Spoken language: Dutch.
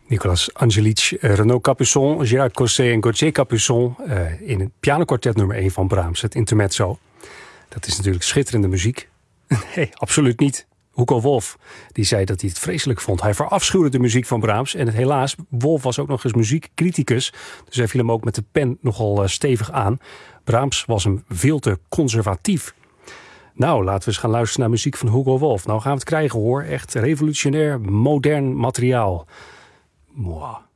Nicolas Angelique, Renaud Capuçon, Gérard Cosset en Gauthier Capuçon in het pianokwartet nummer 1 van Brahms, het intermezzo. Dat is natuurlijk schitterende muziek. Nee, absoluut niet. Hugo Wolf, die zei dat hij het vreselijk vond. Hij verafschuwde de muziek van Brahms. En helaas, Wolf was ook nog eens muziekcriticus. Dus hij viel hem ook met de pen nogal stevig aan. Brahms was hem veel te conservatief. Nou, laten we eens gaan luisteren naar muziek van Hugo Wolf. Nou gaan we het krijgen hoor. Echt revolutionair, modern materiaal. Mwah.